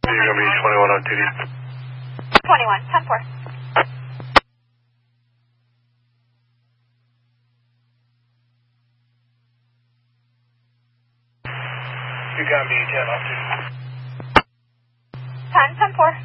You're going to be 21 on duty. 21, 10-4. You're going to be 10 off duty. 10-4.